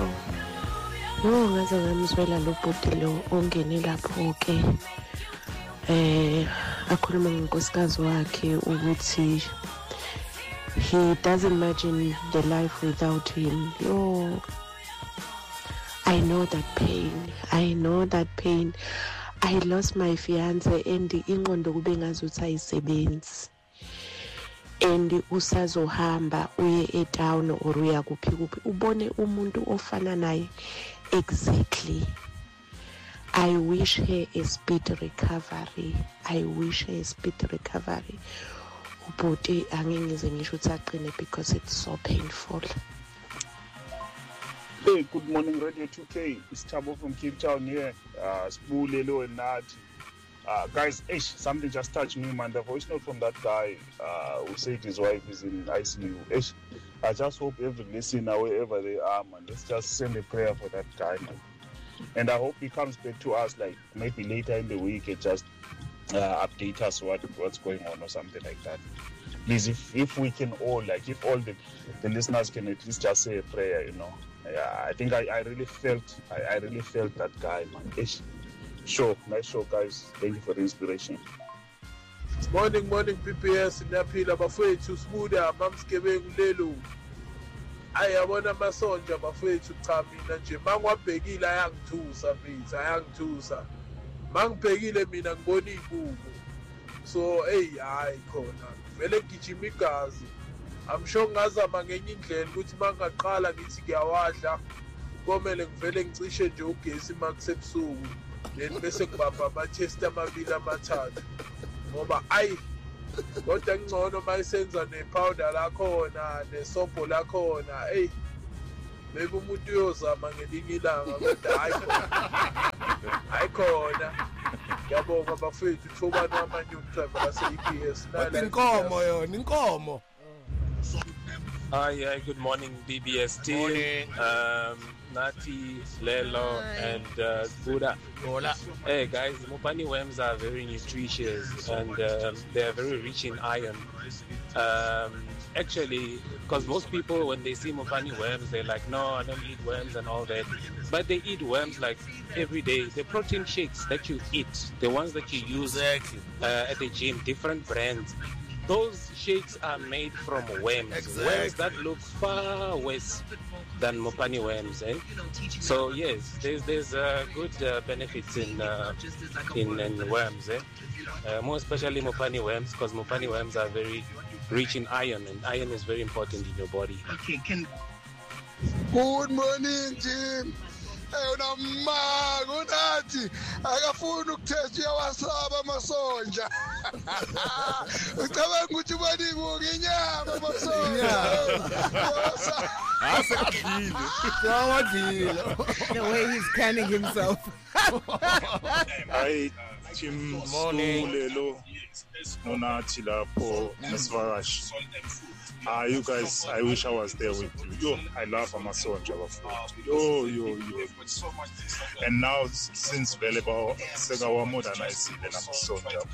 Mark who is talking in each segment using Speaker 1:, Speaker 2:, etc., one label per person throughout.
Speaker 1: so ngaze ngamzwela lo bhuti lo ongene lapho ke akhuluma ngonkosikazi wakhe ukuthi he doesn't imagine the life without him. I know that pain. I lost my fiance and ingqondo kube ngazuthi ayisebenzi. And usazohamba uye e-town or uya kuphi ubone umuntu ofana naye exactly. I wish her a speed recovery. Ubhuti angengize ngisho ukuthi aqine because it's so painful.
Speaker 2: Hey, good morning, Radio 2K. It's Tabo from Cape Town here. Spulelo and Nat. Guys, something just touched me, man. The voice note from that guy who said his wife is in ICU. I just hope every listener, wherever they are, man, let's just send a prayer for that guy, man. And I hope he comes back to us, like, maybe later in the week and just update us what's going on or something like that. Please, if we can all, like, if all the listeners can at least just say a prayer, you know. Yeah, I think I really felt that guy, man. Sure, nice show, guys. Thank you for the inspiration.
Speaker 3: Morning, PPS. Naphila bafowethu sbuda mamskebengu lelo. Ayabona amasonja bafowethu cha mina nje mangwabhekile ayangithusa. Mangibhekile mina ngibona ibuko. So hayi khona. Vele gijima igazi. I'm sure ngazama ngenye indlela ukuthi mangaqala ngithi ngiyawadla komele ngivele ngicishe nje ugesi makusebusuku then bese ngibamba ama-test amabili amathathu ngoba kodwa ngcono mayisenza ne-powder lakhona nesobho lakhona maybe umuntu uyozama ngelinye ilanga kodwa hayi khona. Ngiyabonga bafethu thobani wamanyoni driver base-EPS
Speaker 4: inkomo.
Speaker 5: Hi, good morning, BBS team. Nati, Lelo, and Buddha. Hey guys, Mopani worms are very nutritious and they are very rich in iron. Actually, because most people, when they see Mopani worms, they're like, no, I don't eat worms and all that. But they eat worms like every day. The protein shakes that you eat, the ones that you use at the gym, different brands. Those shakes are made from worms, worms that look far worse than Mopani worms. So yes, there's good benefits in worms. More especially Mopani worms, because Mopani worms are very rich in iron, and iron is very important in your body.
Speaker 6: Okay, Good morning, Jim. Unathi akafuna ukuthesha uyawasaba amasonja ucabanga ukuthi ubani nginyama amasonja
Speaker 4: the way he's canning himself.
Speaker 2: Hi, Jim. Lelo Unathi lapho Mesvarash. You guys, I wish I was there with you. I love Amasonja. Yo. And now, since Veleba Segawa modernizing Amasonja,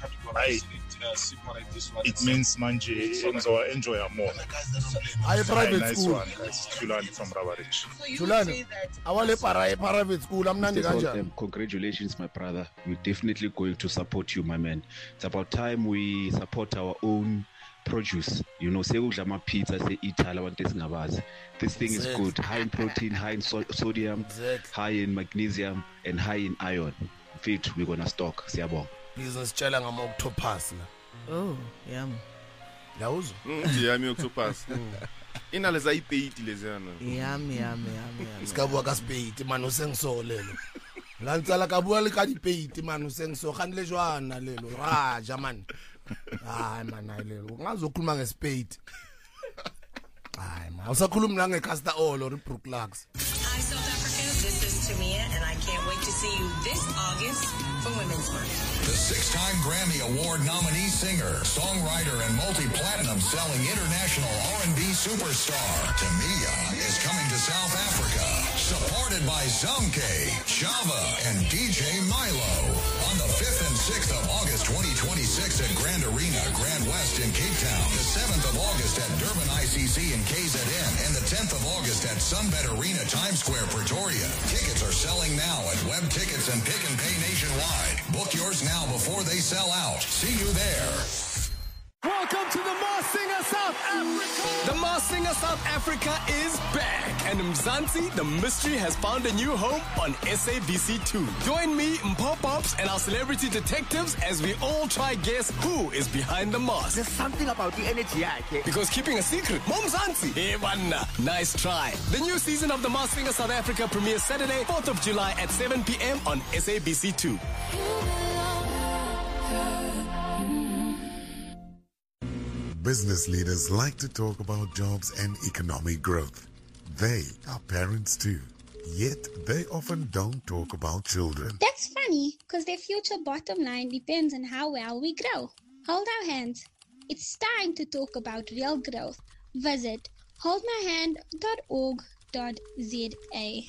Speaker 2: it means Manje enjoy more.
Speaker 4: I private
Speaker 2: nice
Speaker 4: school.
Speaker 2: One, guys. Tulani from Rabarich.
Speaker 4: Tulani, I want a private school. I'm not
Speaker 7: Congratulations, my brother. We're definitely going to support you, my man. It's about time we support our own produce, you know, say pizza, say Itala, this thing is good, high in protein, high in sodium, high in magnesium, and high in iron. Fit, we're gonna stock.
Speaker 4: Business challenge I'm octopus.
Speaker 8: Oh, yum.
Speaker 4: Lauzo.
Speaker 9: Yami octopus. Inaleza ipeiti lezana.
Speaker 8: Yum.
Speaker 4: Iskabuwa kaspeiti manu senso lelo. Lantsala kabuwa likadi peiti manu senso khanle jwana lelo. Raja man. Man, ungazokhuluma ngespade. Man, awusakhuluma ngeCaster Oil or iBrooklux.
Speaker 10: Hi South Africa, this is Tamia and I can't wait to see you this August for Women's Month.
Speaker 11: The 6-time Grammy Award nominee singer, songwriter, and multi-platinum selling international R&B superstar, Tamia, is coming to South Africa. Supported presented by Zonke, Java, and DJ Milo. On the 5th and 6th of August 2026 at Grand Arena, Grand West in Cape Town. The 7th of August at Durban ICC in KZN. And the 10th of August at Sunbet Arena, Times Square, Pretoria. Tickets are selling now at Web Tickets and Pick and Pay nationwide. Book yours now before they sell out. See you there.
Speaker 8: Welcome to the Masked Singer South Africa. The Masked Singer South Africa is back, and Mzansi, the mystery, has found a new home on SABC2. Join me, Mpo Pops, and our celebrity detectives as we all try guess who is behind the mask.
Speaker 12: There's something about the energy, okay?
Speaker 8: Because keeping a secret, Mzansi. Hey, banna. Nice try. The new season of the Masked Singer South Africa premieres Saturday, 4th of July at 7 p.m. on SABC2.
Speaker 13: Business leaders like to talk about jobs and economic growth. They are parents too. Yet they often don't talk about children.
Speaker 14: That's funny, because their future bottom line depends on how well we grow. Hold our hands. It's time to talk about real growth. Visit holdmyhand.org.za.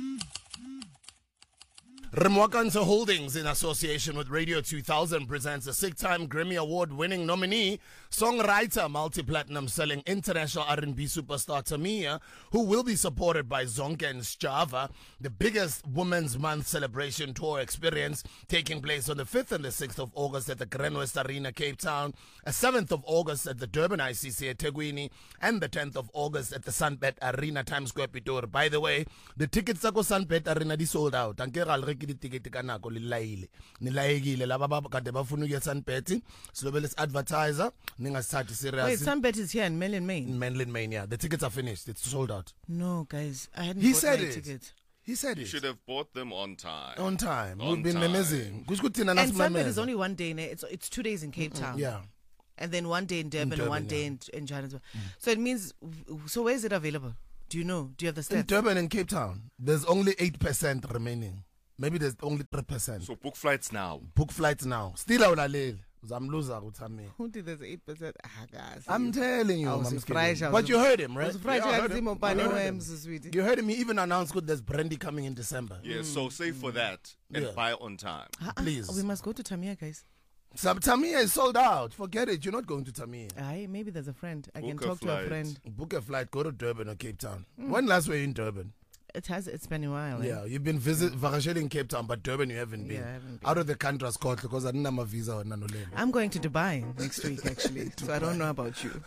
Speaker 4: Remwakanso Holdings, in association with Radio 2000, presents a 6-time Grammy Award-winning nominee, songwriter, multi-platinum selling international R&B superstar Tamia, who will be supported by Zonke and Java, the biggest Women's Month celebration tour experience taking place on the 5th and the 6th of August at the Grand West Arena, Cape Town, the 7th of August at the Durban ICC at Teguini, and the 10th of August at the Sunbet Arena, Times Square, Pretoria. By the way, the tickets are Sunbet Arena di sold out. Ticket kanako lilayile nilayekile laba kade bafuna ukuya Sunbet silobele advertiser ningasithathi serious.
Speaker 15: Wait, Sunbet is here in Menlyn
Speaker 4: Main, yeah. The tickets are finished. It's sold out.
Speaker 15: No, guys, I hadn't
Speaker 4: He
Speaker 15: bought
Speaker 4: said
Speaker 15: my
Speaker 4: it.
Speaker 15: ticket.
Speaker 4: He said
Speaker 9: You
Speaker 4: it.
Speaker 9: should have bought them on time.
Speaker 4: On time.
Speaker 9: On
Speaker 4: We've been
Speaker 9: time.
Speaker 4: amazing.
Speaker 15: And Sunbet is only one day. It's 2 days in Cape Town.
Speaker 4: Yeah.
Speaker 15: And then 1 day in Durban, and 1 day in Johannesburg. So it means, so where is it available? Do you know? Do you have the stats?
Speaker 4: In Durban and Cape Town, there's only 8% remaining. Maybe there's only 3%.
Speaker 9: So book flights now.
Speaker 4: Book flights now. Still awulaleli. Uzamluza uthami.
Speaker 15: Who did there's 8%? guys.
Speaker 4: I'm telling you.
Speaker 15: I was
Speaker 4: Mama
Speaker 15: surprised.
Speaker 4: Skilly. But you heard him, right?
Speaker 15: I was surprised.
Speaker 4: Yeah, I
Speaker 15: I
Speaker 4: heard him. You heard him. He even announced good there's brandy coming in December.
Speaker 9: Yeah, so save for that and
Speaker 4: Yeah.
Speaker 9: buy on time.
Speaker 4: Please.
Speaker 15: We must go to Tamia, guys.
Speaker 4: Tamia is sold out. Forget it. You're not going to Tamia.
Speaker 15: Aye, maybe there's a friend. I can
Speaker 9: Book a
Speaker 15: talk to a
Speaker 9: flight.
Speaker 15: friend.
Speaker 4: Book a flight. Go to Durban or Cape Town. When last were you in Durban?
Speaker 15: It's been a while.
Speaker 4: Yeah, you've been vacationing in Cape Town, but Durban you haven't been.
Speaker 15: Yeah, I haven't been.
Speaker 4: Out of the country as court because I didn't have a visa or none of that.
Speaker 15: I'm going to Dubai next week, actually. So I don't know about you.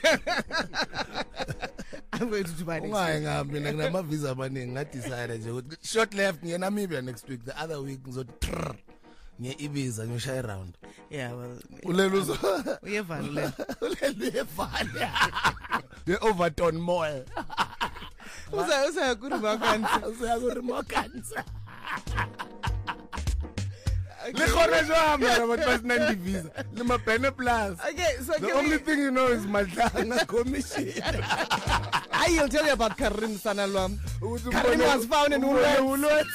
Speaker 15: I'm going to Dubai next week.
Speaker 4: I have a visa money. I decided short left near Namibia next week. The other week so near Ibiza and shy around.
Speaker 15: Yeah, well.
Speaker 4: We have the Overton Mall.
Speaker 15: Usa
Speaker 4: Makanza. Le khorejwa but pas 90 visa. Le mapene plus.
Speaker 15: Okay, so
Speaker 4: the only thing you know is Madlanga commission.
Speaker 15: I'll tell you about Karim Sanalwam. Karim was found in Woolworths.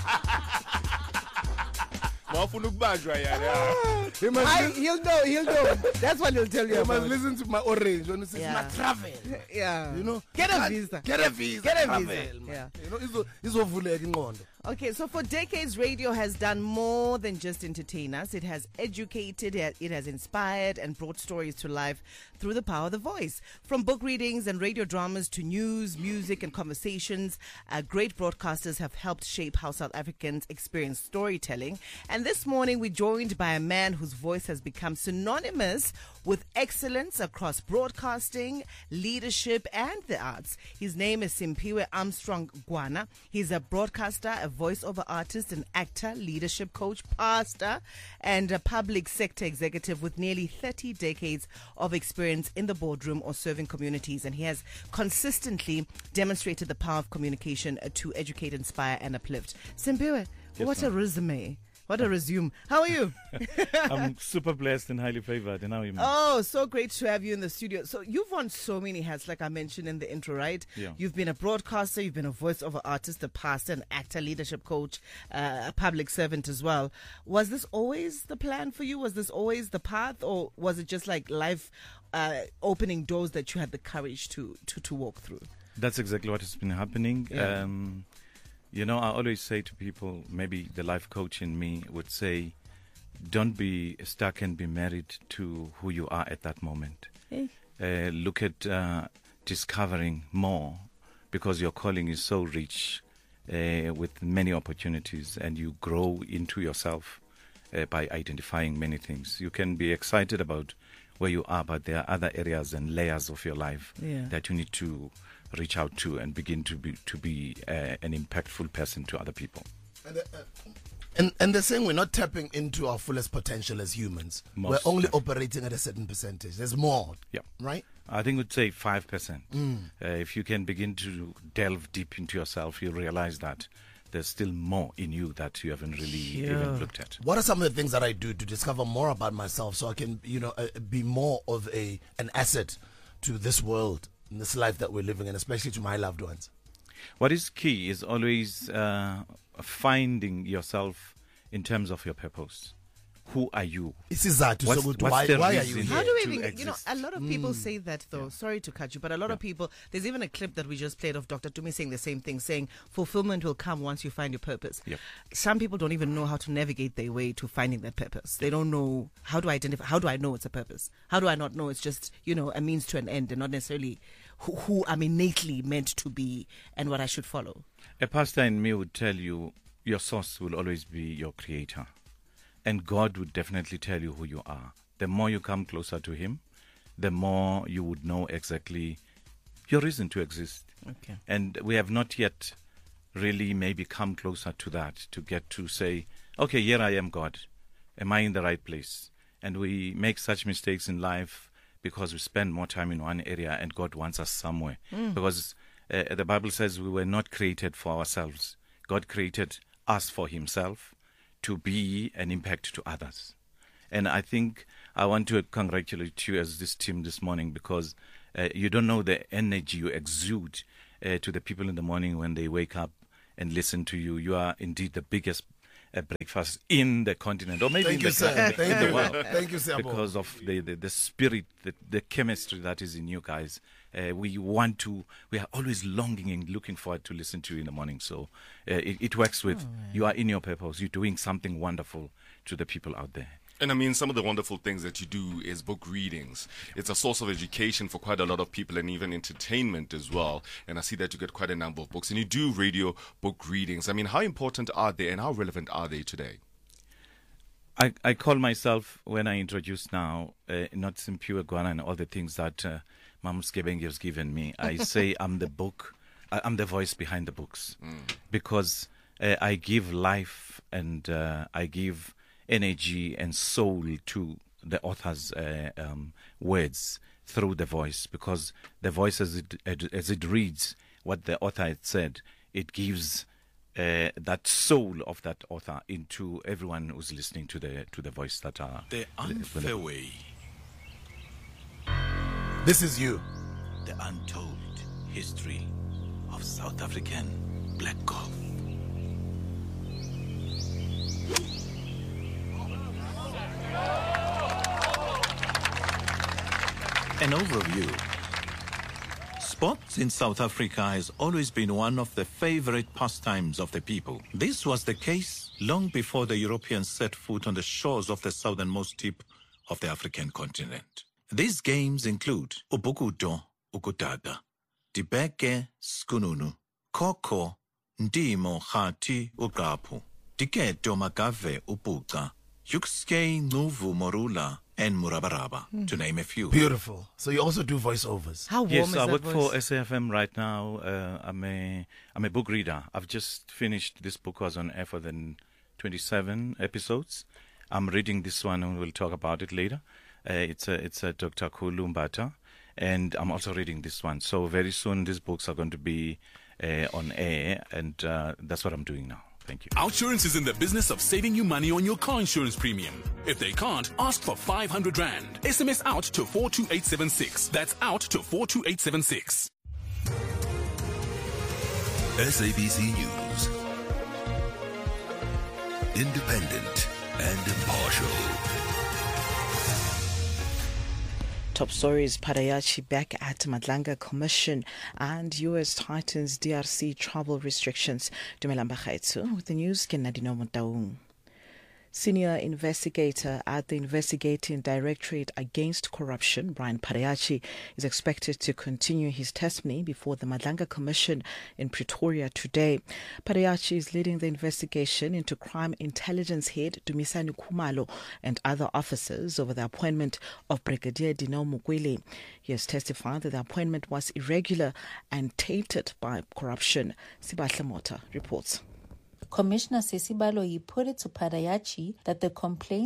Speaker 15: He'll know. That's what he'll tell you.
Speaker 4: You
Speaker 15: about.
Speaker 4: must listen to my orange when it says my travel.
Speaker 15: Yeah.
Speaker 4: You know,
Speaker 15: Get a visa.
Speaker 4: Get a visa.
Speaker 15: Yeah.
Speaker 4: You know, it's ovulek ngondo.
Speaker 15: Okay, so for decades, radio has done more than just entertain us. It has educated, it has inspired and brought stories to life through the power of the voice. From book readings and radio dramas to news, music and conversations, great broadcasters have helped shape how South Africans experience storytelling. And this morning, we're joined by a man whose voice has become synonymous with excellence across broadcasting, leadership, and the arts. His name is Simphiwe Armstrong Gwana. He's a broadcaster, a voiceover artist, an actor, leadership coach, pastor, and a public sector executive with nearly 30 decades of experience in the boardroom or serving communities. And he has consistently demonstrated the power of communication to educate, inspire, and uplift. Simphiwe, what a resume. What a resume. How are you?
Speaker 16: I'm super blessed and highly favored. And how are you, man?
Speaker 15: Oh, so great to have you in the studio. So you've worn so many hats, like I mentioned in the intro, right?
Speaker 16: Yeah.
Speaker 15: You've been a broadcaster, you've been a voiceover artist, a pastor, an actor, leadership coach, a public servant as well. Was this always the plan for you? Was this always the path? Or was it just like life opening doors that you had the courage to walk through?
Speaker 16: That's exactly what has been happening.
Speaker 15: Yeah.
Speaker 16: You know, I always say to people, maybe the life coach in me would say, don't be stuck and be married to who you are at that moment.
Speaker 15: Hey.
Speaker 16: Look at discovering more, because your calling is so rich with many opportunities, and you grow into yourself by identifying many things. You can be excited about where you are, but there are other areas and layers of your life that you need to reach out to and begin to be an impactful person to other people.
Speaker 4: And they're saying we're not tapping into our fullest potential as humans. We're only operating at a certain percentage. There's more.
Speaker 16: Yeah.
Speaker 4: Right?
Speaker 16: I think we'd say 5%. If you can begin to delve deep into yourself, you'll realize that there's still more in you that you haven't really even looked at.
Speaker 4: What are some of the things that I do to discover more about myself so I can, be more of an asset to this world, in this life that we're living in, especially to my loved ones?
Speaker 16: What is key is always finding yourself in terms of your purpose. Who are you?
Speaker 4: Why are you here?
Speaker 15: How do we even, a lot of people say that though. Sorry to cut you, but a lot of people, there's even a clip that we just played of Dr. Tumi saying the same thing, saying fulfillment will come once you find your purpose.
Speaker 16: Yep.
Speaker 15: Some people don't even know how to navigate their way to finding that purpose. They don't know how to identify, how do I know it's a purpose? How do I not know it's just, a means to an end and not necessarily who I'm innately meant to be and what I should follow?
Speaker 16: A pastor in me would tell you your source will always be your creator. And God would definitely tell you who you are. The more you come closer to Him, the more you would know exactly your reason to exist.
Speaker 15: Okay.
Speaker 16: And we have not yet really maybe come closer to that, to get to say, okay, here I am, God. Am I in the right place? And we make such mistakes in life because we spend more time in one area and God wants us somewhere. Because the Bible says we were not created for ourselves. God created us for Himself, to be an impact to others. And I think I want to congratulate you as this team this morning, because you don't know the energy you exude to the people in the morning when they wake up and listen to you. You are indeed the biggest breakfast in the continent, or maybe in the world.
Speaker 4: Thank you, sir.
Speaker 16: Because of the spirit, the chemistry that is in you guys. We are always longing and looking forward to listen to you in the morning. So it works with, you are in your purpose. You're doing something wonderful to the people out there.
Speaker 9: And I mean, some of the wonderful things that you do is book readings. It's a source of education for quite a lot of people, and even entertainment as well. And I see that you get quite a number of books. And you do radio book readings. I mean, how important are they and how relevant are they today?
Speaker 16: I call myself, when I introduce now, not Simpiwe Gwana and all the things that Mam Skebeng has given me. I say I'm the book, I'm the voice behind the books. Because I give life and I give energy and soul to the author's words through the voice, because the voice as it reads what the author had said, it gives that soul of that author into everyone who's listening to the voice that are
Speaker 17: the unfair way.
Speaker 4: This is you.
Speaker 17: The untold history of South African black golf. An overview. Sports in South Africa has always been one of the favorite pastimes of the people. This was the case long before the Europeans set foot on the shores of the southernmost tip of the African continent. These games include Ubukuto, Ukutata, Dibeke, Skununu, Koko, Ndimo, Khati, Ukapu, Diketo, Magave, Upuka, Yukske, Nuvu, Morula, and Murabaraba, to name a few.
Speaker 4: Beautiful. So you also do voiceovers.
Speaker 15: How warm
Speaker 16: yes,
Speaker 15: is
Speaker 16: I
Speaker 15: that
Speaker 16: work
Speaker 15: voice?
Speaker 16: for SAFM right now. I'm a book reader. I've just finished, this book was on air for the 27 episodes. I'm reading this one and we'll talk about it later. It's a Dr. Khulu Mbata, and I'm also reading this one. So very soon these books are going to be on air, and that's what I'm doing now. Thank you.
Speaker 18: Outsurance is in the business of saving you money on your car insurance premium. If they can't, ask for 500 Rand. SMS out to 42876. That's out to 42876.
Speaker 19: SABC News. Independent and impartial.
Speaker 20: Top stories, Parayachi back at Madlanga Commission and US tightens DRC travel restrictions. Dumelang Bagaetso with the news, ke Nadino Motaung. Senior investigator at the Investigating Directorate Against Corruption, Brian Parayachi, is expected to continue his testimony before the Madlanga Commission in Pretoria today. Parayachi is leading the investigation into crime intelligence head Dumisani Khumalo and other officers over the appointment of Brigadier Dino Mukwele. He has testified that the appointment was irregular and tainted by corruption. Sibahle Mota reports.
Speaker 21: Commissioner Sesibalo put it to Parayachi that the complaint